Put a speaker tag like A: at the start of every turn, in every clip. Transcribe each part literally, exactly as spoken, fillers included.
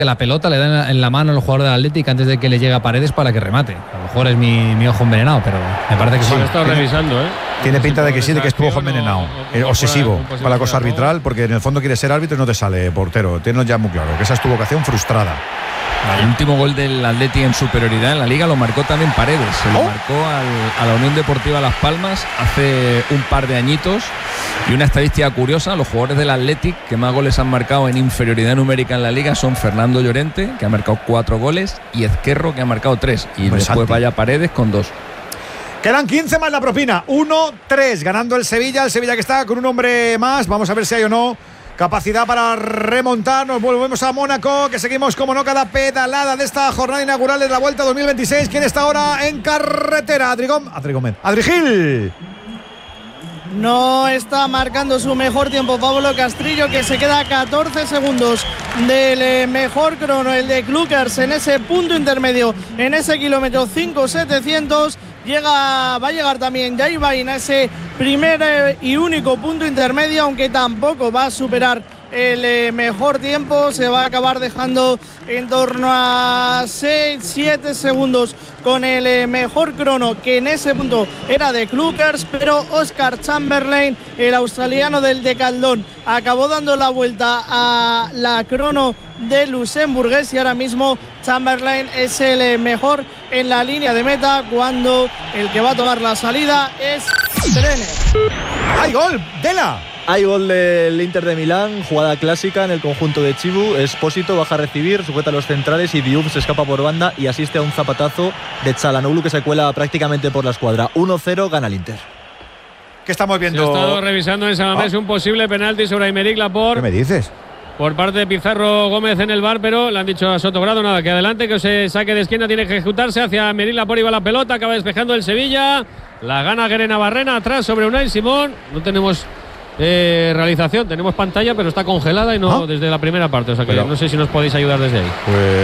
A: que la pelota le da en la mano al jugador del Atlético antes de que le llegue a Paredes para que remate. A lo mejor es mi, mi ojo envenenado, pero me parece que sí.
B: Lo he estado revisando, ¿eh?
C: Tiene pinta de que sí, de que estuvo ojo envenenado. Eh, obsesivo con la cosa arbitral, porque en el fondo quiere ser árbitro y no te sale portero. Tienes ya muy claro que esa es tu vocación frustrada.
D: El último gol del Atleti en superioridad en la Liga lo marcó también Paredes. Se lo
C: ¿Oh?
D: marcó al, a la Unión Deportiva Las Palmas hace un par de añitos. Y una estadística curiosa, los jugadores del Athletic que más goles han marcado en inferioridad numérica en la Liga son Fernando Llorente, que ha marcado cuatro goles, y Ezquerro, que ha marcado tres. Y
C: Pues
D: después
C: Santi.
D: vaya Paredes con dos.
C: Quedan quince más la propina. uno tres, ganando el Sevilla. El Sevilla que está con un hombre más. Vamos a ver si hay o no capacidad para remontar. Nos volvemos a Mónaco, que seguimos como no cada pedalada de esta jornada inaugural de la Vuelta dos mil veintiséis. ¿Quién está ahora en carretera? Adri Gómez. Adri Gómez. Adri Gil.
E: No está marcando su mejor tiempo Pablo Castrillo, que se queda a catorce segundos del eh, mejor crono, el de Klukers, en ese punto intermedio, en ese kilómetro cinco setecientos. Llega, va a llegar también Jaibain a ese primer eh, y único punto intermedio, aunque tampoco va a superar el eh, mejor tiempo. Se va a acabar dejando en torno a seis siete segundos con el eh, mejor crono, que en ese punto era de Klukers, pero Oscar Chamberlain, el australiano del Decathlon, acabó dando la vuelta a la crono de luxemburgués, y ahora mismo Chamberlain es el eh, mejor en la línea de meta, cuando el que va a tomar la salida es Trener.
C: ¡Hay gol! ¡Dela!
F: Hay gol del Inter de Milán, jugada clásica en el conjunto de Chibu. Espósito baja a recibir, sujeta a los centrales y Diouf se escapa por banda y asiste a un zapatazo de Çalhanoğlu, que se cuela prácticamente por la escuadra. uno cero, gana el Inter.
C: ¿Qué estamos viendo?
B: He estado revisando en San Mamés
C: Ah.
B: un posible penalti sobre Aymeric Laporte.
C: ¿Qué me dices?
B: Por parte de Pizarro Gómez en el V A R, pero le han dicho a Sotogrado nada, que adelante, que se saque de esquina, tiene que ejecutarse hacia Aymeric Laporte, y va la pelota, acaba despejando el Sevilla, la gana Guerena Barrena atrás sobre Unai Simón. No tenemos eh, realización, tenemos pantalla, pero está congelada y no
C: ¿Ah?
B: desde la primera parte, o sea que
C: Pero,
B: no sé si nos podéis ayudar desde ahí.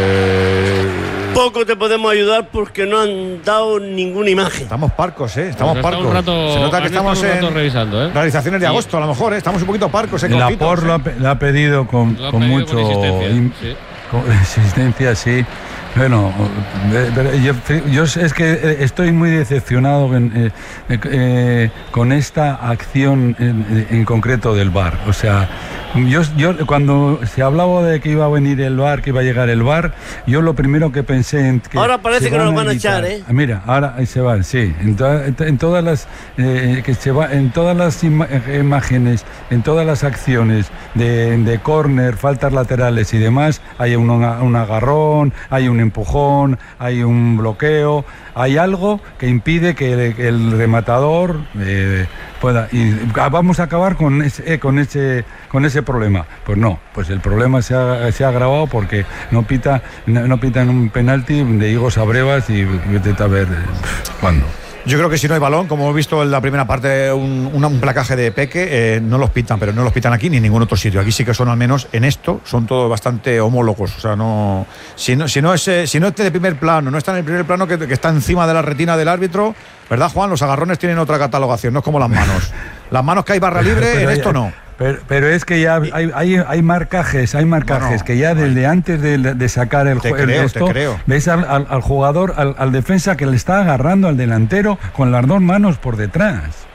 C: Pues
G: Poco te podemos ayudar porque no han dado ninguna imagen.
C: estamos parcos, ¿eh? Estamos
B: Pues está
C: parcos.
B: un rato-
C: Se nota que
B: han estado
C: estamos
B: un rato
C: en
B: revisando, ¿eh?
C: realizaciones de
B: Sí.
C: agosto, a lo mejor, ¿eh? Estamos un poquito parcos, ¿eh?
H: La
C: Cortitos,
H: Por
C: ¿eh?
H: lo ha, pe- lo ha pedido con,
B: Lo ha
H: con
B: pedido
H: mucho
B: con insistencia,
H: in-
B: sí.
H: con insistencia, sí. Bueno, eh, pero yo, yo es que estoy muy decepcionado en, eh, eh, con esta acción en, en concreto del V A R. O sea, yo, yo cuando se hablaba de que iba a venir el V A R, que iba a llegar el V A R, yo lo primero que pensé en que
G: Ahora parece
H: se
G: que nos
H: van
G: van a
H: evitar-
G: echar, ¿eh?
H: Mira, ahora ahí se van, sí. En, toda- en todas las eh, que se va, en todas las ima- imágenes, en todas las acciones de, de córner, faltas laterales y demás, hay un, un agarrón, hay un empujón, hay un bloqueo, hay algo que impide que, que el rematador eh, pueda. Y vamos a acabar con ese, eh, con ese, con ese problema. Pues no, pues el problema se ha, se ha agravado porque no pita, no, no pitan un penalti de Higos a Brevas y vete a ver eh, cuándo.
C: Yo creo que si no hay balón, como hemos visto en la primera parte, un, un, un placaje de Peque, eh, no los pitan, pero no los pitan aquí ni en ningún otro sitio. Aquí sí que son, al menos en esto, son todos bastante homólogos. O sea, no. Si no, si no es, eh, si no es de primer plano, no está en el primer plano que, que está encima de la retina del árbitro, ¿verdad, Juan? Los agarrones tienen otra catalogación, no es como las manos. Las manos que hay barra libre,
H: Pero
C: en
H: ya-
C: esto no.
H: Pero, pero es que ya hay, hay, hay marcajes, hay marcajes
C: Bueno,
H: que ya desde antes de, de sacar el
C: Te
H: juego
C: creo,
H: esto,
C: te creo.
H: ves al, al, al jugador, al, al defensa que le está agarrando al delantero con las dos manos por detrás.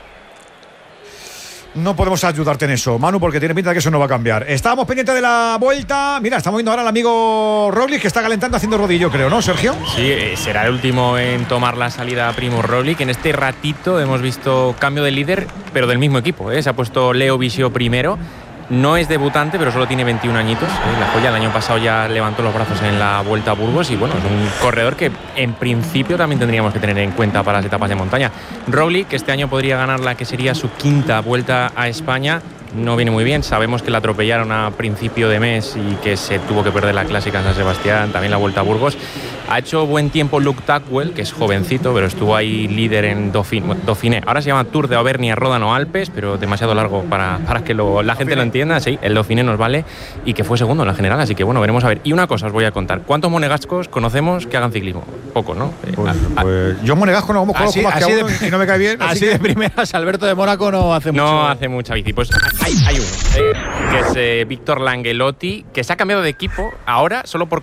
C: No podemos ayudarte en eso, Manu, porque tiene pinta de que eso no va a cambiar. Estábamos pendientes de la vuelta. Mira, estamos viendo ahora al amigo Roglic, que está calentando haciendo rodillo, creo, ¿no, Sergio?
I: Sí, eh, será el último en tomar la salida a Primo Roglic. En este ratito hemos visto cambio de líder, pero del mismo equipo, ¿eh? Se ha puesto Leo Visio primero. No es debutante, pero solo tiene veintiún añitos. ¿eh? La joya el año pasado ya levantó los brazos en la Vuelta a Burgos y bueno, es un corredor que en principio también tendríamos que tener en cuenta para las etapas de montaña. Roglic, que este año podría ganar la que sería su quinta Vuelta a España, no viene muy bien. Sabemos que la atropellaron a principio de mes y que se tuvo que perder la Clásica en San Sebastián, también la Vuelta a Burgos. Ha hecho buen tiempo Luke Tackwell, que es jovencito, pero estuvo ahí líder en Dauphiné. Dauphiné. Ahora se llama Tour de Auvernia, Ródano, Alpes, pero demasiado largo para, para que lo, la gente lo entienda. Sí, el Dauphiné nos vale y que fue segundo en la general, así que bueno, veremos a ver. Y una cosa os voy a contar. ¿Cuántos monegascos conocemos que hagan ciclismo? Poco, ¿no?
C: Pues, pues, yo monegasco no conozco
J: así,
C: más
J: así
C: que
J: de,
C: uno y no me cae bien.
J: Así,
C: así
J: de
C: que...
J: primeras, Alberto de Mónaco no hace mucho.
I: No hace mucha bici. Pues hay, hay uno, eh, que es eh, Víctor Langelotti, que se ha cambiado de equipo ahora solo por